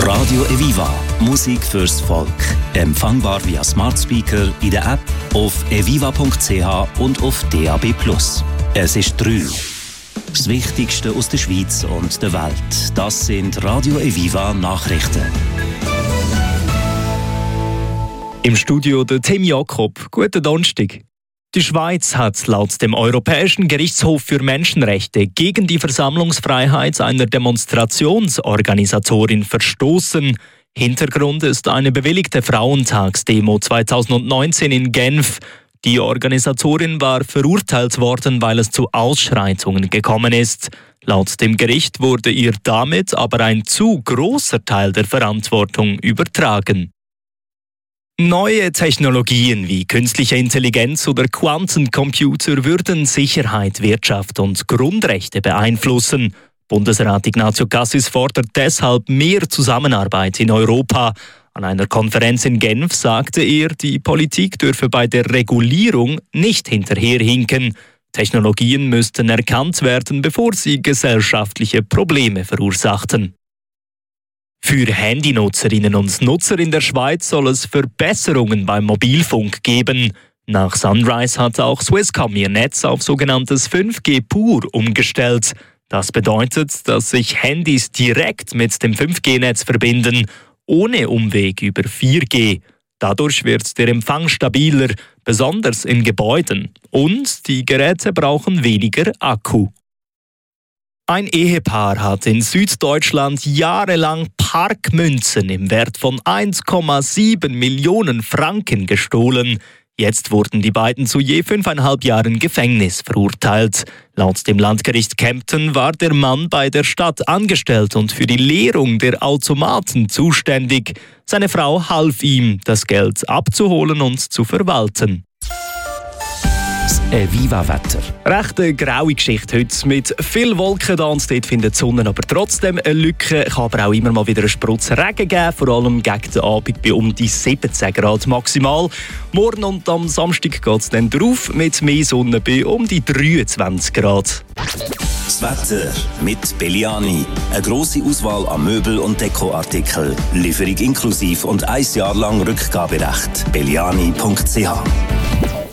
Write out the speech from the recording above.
Radio Eviva. Musik fürs Volk. Empfangbar via Smart Speaker in der App, auf eviva.ch und auf DAB+. Es ist 3. Das Wichtigste aus der Schweiz und der Welt. Das sind Radio Eviva Nachrichten. Im Studio der Tim Jakob. Guten Donnerstag. Die Schweiz hat laut dem Europäischen Gerichtshof für Menschenrechte gegen die Versammlungsfreiheit einer Demonstrationsorganisatorin verstoßen. Hintergrund ist eine bewilligte Frauentagsdemo 2019 in Genf. Die Organisatorin war verurteilt worden, weil es zu Ausschreitungen gekommen ist. Laut dem Gericht wurde ihr damit aber ein zu großer Teil der Verantwortung übertragen. Neue Technologien wie künstliche Intelligenz oder Quantencomputer würden Sicherheit, Wirtschaft und Grundrechte beeinflussen. Bundesrat Ignazio Cassis fordert deshalb mehr Zusammenarbeit in Europa. An einer Konferenz in Genf sagte er, die Politik dürfe bei der Regulierung nicht hinterherhinken. Technologien müssten erkannt werden, bevor sie gesellschaftliche Probleme verursachten. Für Handynutzerinnen und Nutzer in der Schweiz soll es Verbesserungen beim Mobilfunk geben. Nach Sunrise hat auch Swisscom ihr Netz auf sogenanntes 5G pur umgestellt. Das bedeutet, dass sich Handys direkt mit dem 5G-Netz verbinden, ohne Umweg über 4G. Dadurch wird der Empfang stabiler, besonders in Gebäuden. Und die Geräte brauchen weniger Akku. Ein Ehepaar hat in Süddeutschland jahrelang Parkmünzen im Wert von 1,7 Millionen Franken gestohlen. Jetzt wurden die beiden zu je 5,5 Jahren Gefängnis verurteilt. Laut dem Landgericht Kempten war der Mann bei der Stadt angestellt und für die Leerung der Automaten zuständig. Seine Frau half ihm, das Geld abzuholen und zu verwalten. Das Eviva-Wetter. Recht eine graue Geschichte heute mit viel Wolken da und dort findet die Sonne aber trotzdem eine Lücke. Kann aber auch immer mal wieder einen Sprutz Regen geben, vor allem gegen den Abend bei um die 17 Grad maximal. Morgen und am Samstag geht es dann drauf mit mehr Sonne bei um die 23 Grad. Das Wetter mit Belliani. Eine grosse Auswahl an Möbel- und Dekoartikeln. Lieferung inklusive und 1 Jahr lang Rückgaberecht. belliani.ch